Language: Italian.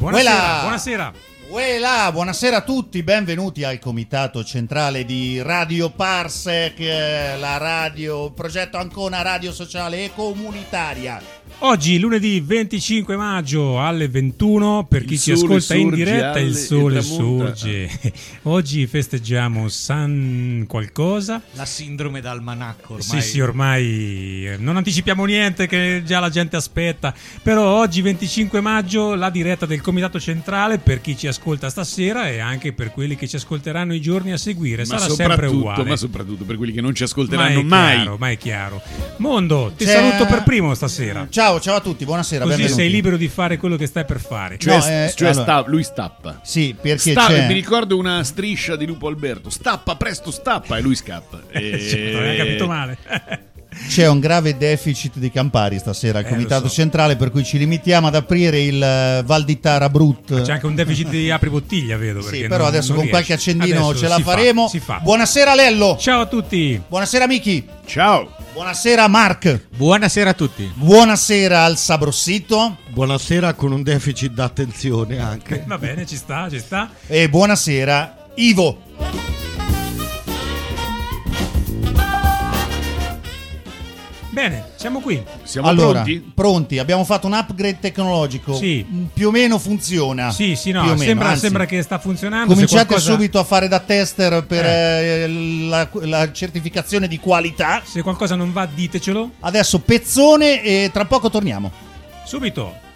Buonasera. Buonasera a tutti, benvenuti al comitato centrale di Radio Parsec, la radio, progetto Ancona, radio sociale e comunitaria. Oggi, lunedì 25 maggio alle 21, per chi ci ascolta in diretta, il sole sorge. Oggi festeggiamo San qualcosa. La sindrome d'almanacco ormai. Sì, ormai non anticipiamo niente che già la gente aspetta. Però oggi 25 maggio la diretta del comitato centrale per chi ci ascolta stasera e anche per quelli che ci ascolteranno i giorni a seguire. Sarà sempre uguale. Ma soprattutto per quelli che non ci ascolteranno mai. Ma è chiaro. Mondo, ti saluto per primo stasera. Ciao a tutti, buonasera. Così benvenuti. sei libero di fare quello che stai per fare. Lui stappa. Sì, perché c'è... Mi ricordo una striscia di Lupo Alberto. Stappa, presto, stappa, e lui scappa. Non hai capito male. C'è un grave deficit di campari stasera al comitato so. centrale, per cui ci limitiamo ad aprire il Val di Tara Brut. C'è anche un deficit di apribottiglia, vedo. Sì, però adesso con riesce. qualche accendino Adesso ce la si faremo. Si fa. Buonasera Lello. Ciao a tutti. Buonasera Miki. Ciao. Buonasera Mark. Buonasera a tutti. Buonasera al Sabrossito. Buonasera con un deficit d'attenzione anche. Va bene, ci sta. E buonasera Ivo. Bene, siamo qui. Siamo pronti? Abbiamo fatto un upgrade tecnologico. Sì. Più o meno funziona. Sì, no, più o meno, sembra che sta funzionando. Cominciate subito a fare da tester per la certificazione di qualità. Se qualcosa non va, ditecelo. Adesso pezzone e tra poco torniamo. Subito.